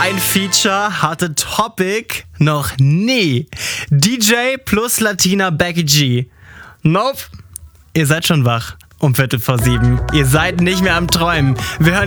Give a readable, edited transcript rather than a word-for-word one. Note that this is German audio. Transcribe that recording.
ein Feature hatte Topic noch nie. DJ plus Latina Becky G. Nope. Ihr seid schon wach um 7:15. Ihr seid nicht mehr am Träumen. Wir hören